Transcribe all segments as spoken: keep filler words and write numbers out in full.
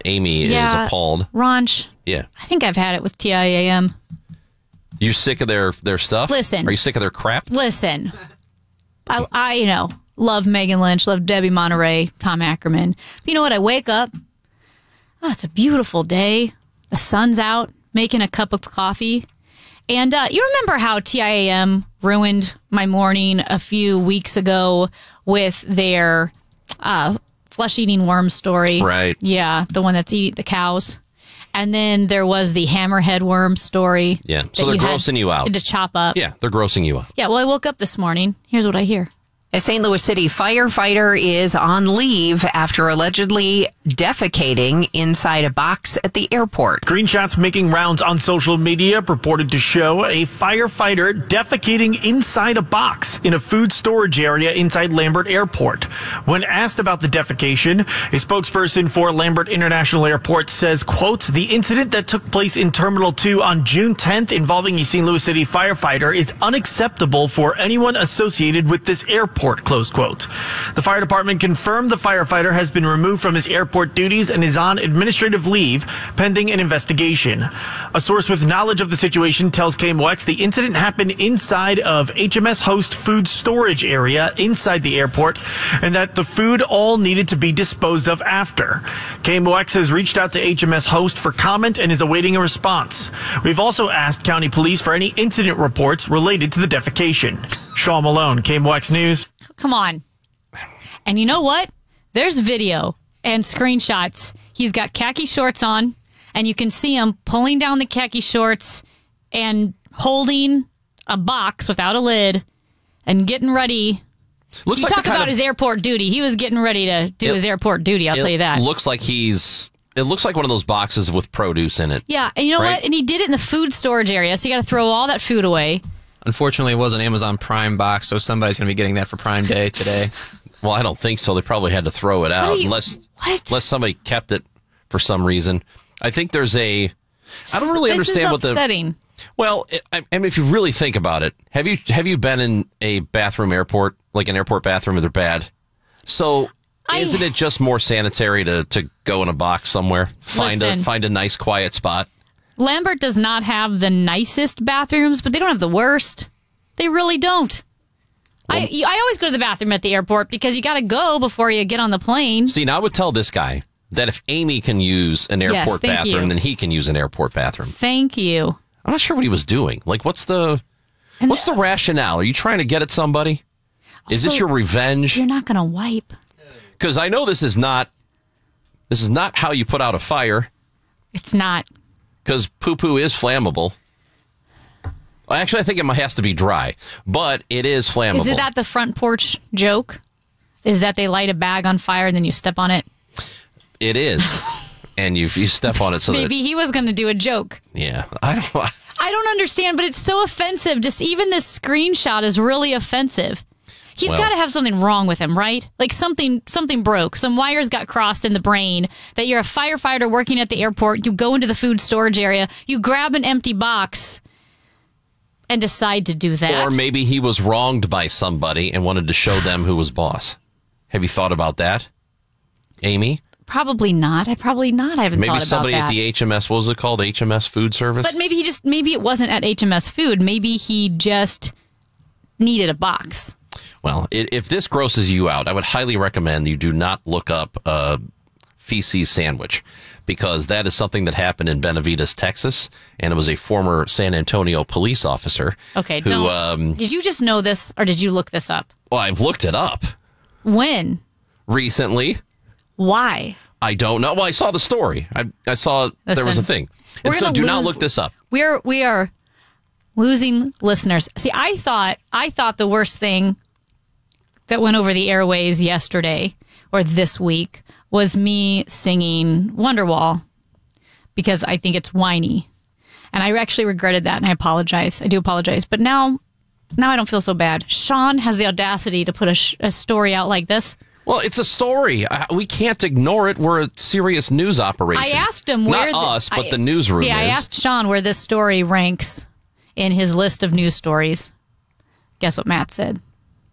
Amy yeah, is appalled. Ronch, Yeah. I think I've had it with T I A M. You're sick of their, their stuff? Listen. Are you sick of their crap? Listen. I, I, you know, love Megan Lynch, love Debbie Monterey, Tom Ackerman. But you know what? I wake up. Oh, it's a beautiful day. The sun's out, making a cup of coffee. And uh, you remember how T I A M ruined my morning a few weeks ago with their uh, flesh-eating worm story? Right. Yeah, the one that's eat the cows. And then there was the hammerhead worm story. Yeah, so they're grossing you out. To chop up. Yeah, they're grossing you out. Yeah, well, I woke up this morning. Here's what I hear. A Saint Louis City firefighter is on leave after allegedly defecating inside a box at the airport. Screenshots making rounds on social media purported to show a firefighter defecating inside a box in a food storage area inside Lambert Airport. When asked about the defecation, a spokesperson for Lambert International Airport says, quote, the incident that took place in Terminal two on June tenth involving a Saint Louis City firefighter is unacceptable for anyone associated with this airport. Close quote. The fire department confirmed the firefighter has been removed from his airport duties and is on administrative leave pending an investigation. A source with knowledge of the situation tells K M O X the incident happened inside of H M S Host food storage area inside the airport and that the food all needed to be disposed of after. K M O X has reached out to H M S Host for comment and is awaiting a response. We've also asked county police for any incident reports related to the defecation. Sean Malone, K M O X News. Come on. And you know what? There's video and screenshots. He's got khaki shorts on, and you can see him pulling down the khaki shorts and holding a box without a lid and getting ready. Looks you like talk about of, his airport duty. He was getting ready to do it, his airport duty, I'll tell you that. It looks like he's... It looks like one of those boxes with produce in it. Yeah, and you know right? what? And he did it in the food storage area, so you got to throw all that food away. Unfortunately, it was an Amazon Prime box, so somebody's going to be getting that for Prime Day today. Well, I don't think so. They probably had to throw it out you, unless what? unless somebody kept it for some reason. I think there's a. I don't really this understand is what the. upsetting. Well, I, I mean, if you really think about it, have you have you been in a bathroom airport, like an airport bathroom, and they're bad? So. I, isn't it just more sanitary to, to go in a box somewhere, find listen, a find a nice quiet spot? Lambert does not have the nicest bathrooms, but they don't have the worst. They really don't. Well, I you, I always go to the bathroom at the airport because you got to go before you get on the plane. See, now I would tell this guy that if Amy can use an airport yes, bathroom, you. then he can use an airport bathroom. Thank you. I'm not sure what he was doing. Like, what's the and what's the rationale? Are you trying to get at somebody? Is this your revenge? You're not going to wipe. Because I know this is not this is not how you put out a fire. It's not. Because poo-poo is flammable. Well, actually, I think it has to be dry, but it is flammable. Is it that the front porch joke? Is that they light a bag on fire and then you step on it? It is. And you you step on it so Maybe that... he was going to do a joke. Yeah. I don't I don't understand, but it's so offensive. Just even this screenshot is really offensive. He's well, got to have something wrong with him, right? Like something something broke. Some wires got crossed in the brain. That you're a firefighter working at the airport. You go into the food storage area. You grab an empty box and decide to do that. Or maybe he was wronged by somebody and wanted to show them who was boss. Have you thought about that, Amy? Probably not. I probably not. I haven't maybe thought about that. Maybe somebody at the H M S, what was it called? H M S Food Service? But maybe he just, maybe it wasn't at H M S Food. Maybe he just needed a box. Well, if this grosses you out, I would highly recommend you do not look up a feces sandwich, because that is something that happened in Benavides, Texas, and it was a former San Antonio police officer. Okay, who, don't. Um, did you just know this, or did you look this up? Well, I've looked it up. When? Recently. Why? I don't know. Well, I saw the story. I, I saw Listen, there was a thing. And so do lose, not look this up. We're we are losing listeners. See, I thought I thought the worst thing that went over the airways yesterday or this week was me singing Wonderwall, because I think it's whiny. And I actually regretted that, and I apologize. I do apologize. But now now I don't feel so bad. Sean has the audacity to put a, sh- a story out like this. Well, it's a story. Uh, we can't ignore it. We're a serious news operation. I asked him where... Not the, us, but I, the newsroom Yeah, is. I asked Sean where this story ranks in his list of news stories. Guess what Matt said?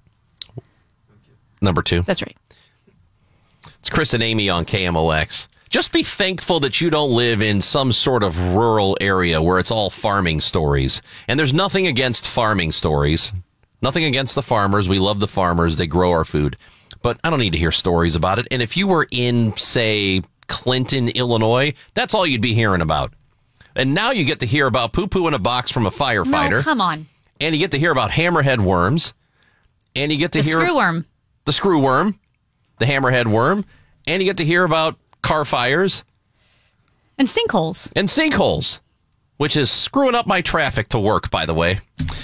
Number two. That's right. It's Chris and Amy on K M O X. Just be thankful that you don't live in some sort of rural area where it's all farming stories. And there's nothing against farming stories. Nothing against the farmers. We love the farmers. They grow our food. But I don't need to hear stories about it. And if you were in, say, Clinton, Illinois, that's all you'd be hearing about. And now you get to hear about poo-poo in a box from a firefighter. No, come on. And you get to hear about hammerhead worms. And you get to the hear... The screw worm. The screw worm. The hammerhead worm. And you get to hear about car fires. And sinkholes. And sinkholes. Which is screwing up my traffic to work, by the way.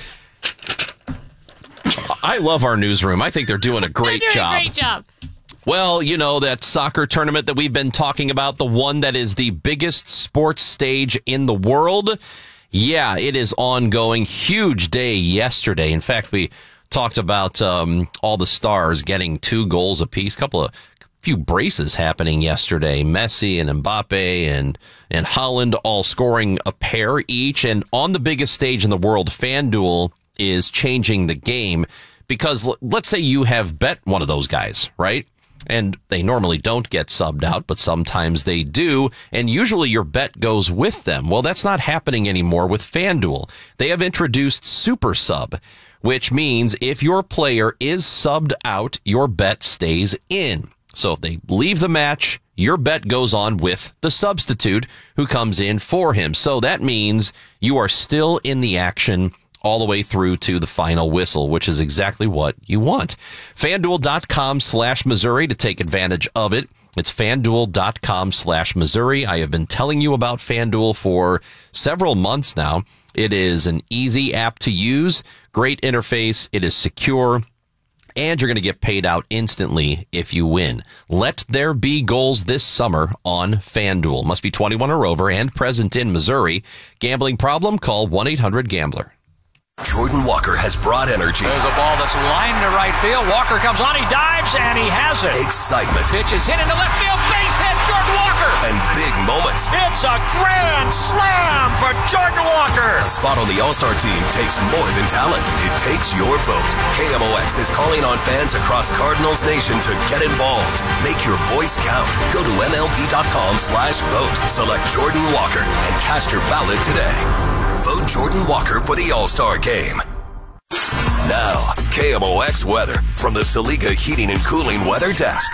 I love our newsroom. I think they're doing a great they're doing job. a great job. Well, you know, that soccer tournament that we've been talking about, the one that is the biggest sports stage in the world. Yeah, it is ongoing. Huge day yesterday. In fact, we talked about um, all the stars getting two goals apiece. A couple of few braces happening yesterday. Messi and Mbappe and, and Haaland all scoring a pair each. And on the biggest stage in the world, FanDuel is changing the game because let's say you have bet one of those guys, right? And they normally don't get subbed out, but sometimes they do. And usually your bet goes with them. Well, that's not happening anymore with FanDuel. They have introduced Super Sub, which means if your player is subbed out, your bet stays in. So if they leave the match, your bet goes on with the substitute who comes in for him. So that means you are still in the action all the way through to the final whistle, which is exactly what you want. FanDuel.com slash Missouri to take advantage of it. It's FanDuel.com slash Missouri. I have been telling you about FanDuel for several months now. It is an easy app to use, great interface, it is secure, and you're going to get paid out instantly if you win. Let there be goals this summer on FanDuel. Must be twenty-one or over and present in Missouri. Gambling problem? Call one eight hundred gambler. Jordan Walker has brought energy. There's a ball that's lined to right field. Walker comes on, he dives, and he has it. Excitement. Pitch is hit into left field. Base hit, Jordan Walker. And big moments. It's a grand slam for Jordan Walker. A spot on the All-Star team takes more than talent. It takes your vote. K M O X is calling on fans across Cardinals Nation to get involved. Make your voice count. Go to M L B dot com slash vote. Select Jordan Walker and cast your ballot today. Vote Jordan Walker for the All-Star Game. Now, K M O X weather from the Saliga Heating and Cooling Weather Desk.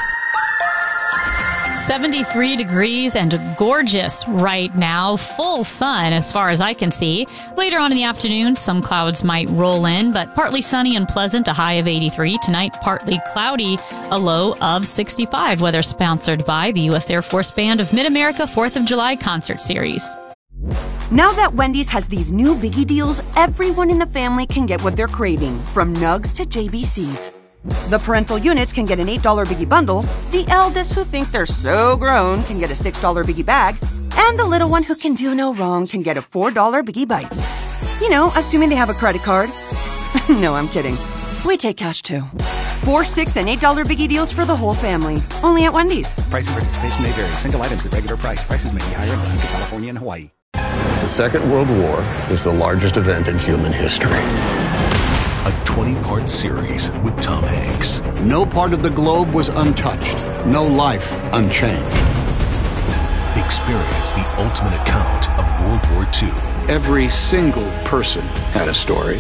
seventy-three degrees and gorgeous right now. Full sun as far as I can see. Later on in the afternoon, some clouds might roll in, but partly sunny and pleasant, a high of eighty-three. Tonight, partly cloudy, a low of sixty-five. Weather sponsored by the U S Air Force Band of Mid-America fourth of July Concert Series. Now that Wendy's has these new biggie deals, everyone in the family can get what they're craving, from Nugs to J B Cs. The parental units can get an eight dollar biggie bundle, the eldest who think they're so grown can get a six dollar biggie bag, and the little one who can do no wrong can get a four dollar biggie bites. You know, assuming they have a credit card. No, I'm kidding. We take cash too. Four, six, and eight dollar biggie deals for the whole family. Only at Wendy's. Price and participation may vary. Single items at regular price. Prices may be higher in Alaska, California, and Hawaii. The Second World War is the largest event in human history. A twenty-part series with Tom Hanks. No part of the globe was untouched. No life unchanged. Experience the ultimate account of World War Two. Every single person had a story.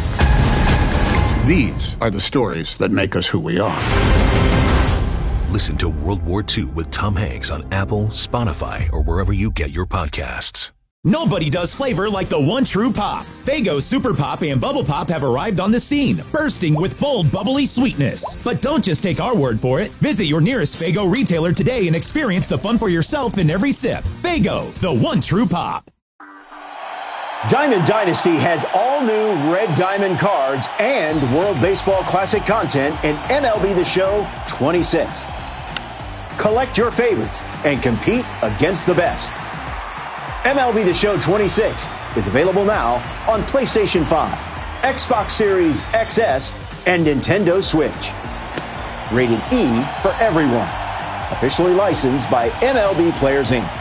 These are the stories that make us who we are. Listen to World War Two with Tom Hanks on Apple, Spotify, or wherever you get your podcasts. Nobody does flavor like the one true pop. Faygo Super Pop and Bubble Pop have arrived on the scene, bursting with bold, bubbly sweetness. But don't just take our word for it. Visit your nearest Faygo retailer today and experience the fun for yourself in every sip. Faygo, the one true pop. Diamond Dynasty has all new Red Diamond cards and World Baseball Classic content in M L B The Show twenty-six. Collect your favorites and compete against the best. M L B The Show twenty-six is available now on PlayStation five, Xbox Series X S, and Nintendo Switch. Rated E for everyone. Officially licensed by M L B Players, Incorporated.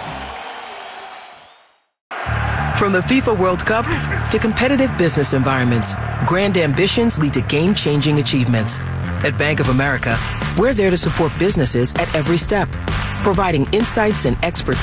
From the FIFA World Cup to competitive business environments, grand ambitions lead to game-changing achievements. At Bank of America, we're there to support businesses at every step. providing insights and expertise